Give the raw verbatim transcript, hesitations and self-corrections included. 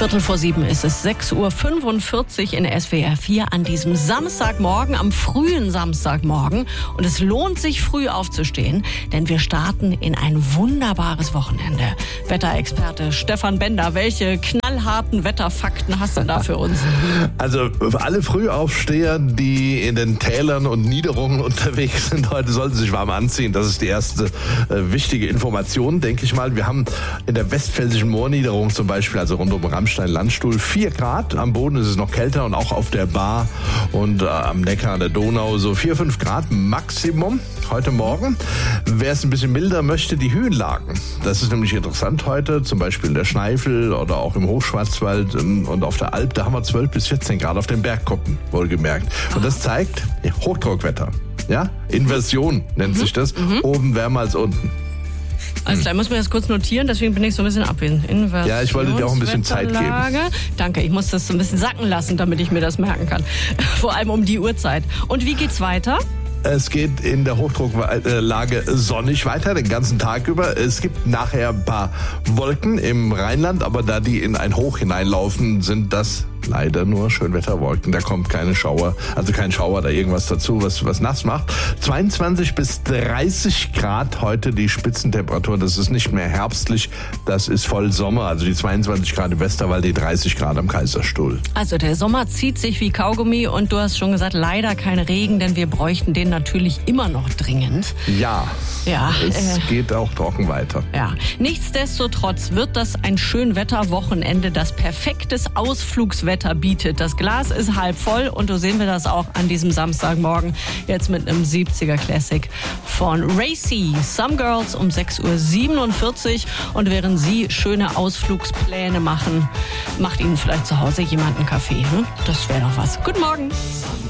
Viertel vor sieben ist es, sechs Uhr fünfundvierzig in S W R vier an diesem Samstagmorgen, am frühen Samstagmorgen. Und es lohnt sich, früh aufzustehen, denn wir starten in ein wunderbares Wochenende. Wetterexperte Stefan Bender, welche knallharten Wetterfakten hast du da für uns? Also alle Frühaufsteher, die in den Tälern und Niederungen unterwegs sind heute, sollten sich warm anziehen. Das ist die erste äh, wichtige Information, denke ich mal. Wir haben in der westpfälzischen Moorniederung zum Beispiel, also rund um Rammstein-Landstuhl, vier Grad. Am Boden ist es noch kälter und auch auf der Bar und äh, am Neckar, an der Donau so vier, fünf Grad Maximum heute Morgen. Wer es ein bisschen milder möchte, die Höhenlagen. Das ist nämlich interessant heute, zum Beispiel in der Schneifel oder auch im Hochschwarzwald und auf der Alp. Da haben wir zwölf bis vierzehn Grad auf den Bergkuppen, wohlgemerkt. Und das zeigt ja, Hochdruckwetter. Ja? Inversion nennt mhm. sich das. Mhm. Oben wärmer als unten. Also da muss man das kurz notieren, deswegen bin ich so ein bisschen abwesend. Ja, ich wollte dir auch ein bisschen Zeit geben. Danke, ich muss das so ein bisschen sacken lassen, damit ich mir das merken kann. Vor allem um die Uhrzeit. Und wie geht's weiter? Es geht in der Hochdrucklage sonnig weiter, den ganzen Tag über. Es gibt nachher ein paar Wolken im Rheinland, aber da die in ein Hoch hineinlaufen, sind das leider nur Schönwetterwolken. Da kommt keine Schauer, also kein Schauer oder irgendwas dazu, was, was nass macht. zweiundzwanzig bis dreißig Grad heute die Spitzentemperatur. Das ist nicht mehr herbstlich, das ist voll Sommer. Also die zweiundzwanzig Grad im Westerwald, die dreißig Grad am Kaiserstuhl. Also der Sommer zieht sich wie Kaugummi und du hast schon gesagt, leider kein Regen, denn wir bräuchten den natürlich immer noch dringend. Ja, ja es äh, geht auch trocken weiter. Ja, nichtsdestotrotz wird das ein Schönwetterwochenende, das perfektes Ausflugswetter bietet. Das Glas ist halb voll und so sehen wir das auch an diesem Samstagmorgen. Jetzt mit einem siebziger Classic von Racy. Some Girls um sechs Uhr siebenundvierzig. Und während Sie schöne Ausflugspläne machen, macht Ihnen vielleicht zu Hause jemand einen Kaffee. Hm? Das wäre doch was. Guten Morgen.